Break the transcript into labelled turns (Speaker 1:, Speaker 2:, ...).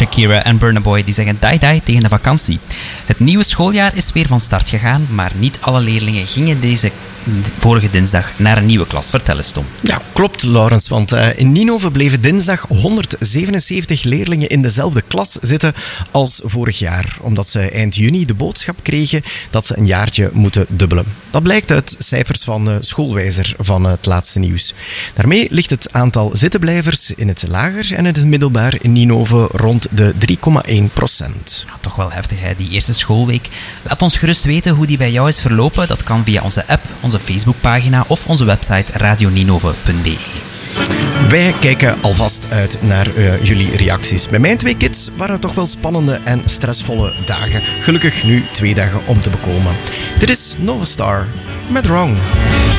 Speaker 1: Shakira en Burna Boy die zeggen die tegen de vakantie. Het nieuwe schooljaar is weer van start gegaan, maar niet alle leerlingen gingen deze vorige dinsdag naar een nieuwe klas. Vertel eens, Tom.
Speaker 2: Ja, klopt, Laurens, want in Ninove bleven dinsdag 177 leerlingen in dezelfde klas zitten als vorig jaar, omdat ze eind juni de boodschap kregen dat ze een jaartje moeten dubbelen. Dat blijkt uit cijfers van Schoolwijzer van het laatste nieuws. Daarmee ligt het aantal zittenblijvers in het lager en in het middelbaar in Ninove rond de 3,1%.
Speaker 1: Ja, toch wel heftig, hè, die eerste schoolweek. Laat ons gerust weten hoe die bij jou is verlopen. Dat kan via onze app, onze Facebookpagina of onze website radioninove.be.
Speaker 2: Wij kijken alvast uit naar jullie reacties. Bij mijn 2 kids waren het toch wel spannende en stressvolle dagen. Gelukkig nu 2 dagen om te bekomen. Dit is Nova Star met Wrong.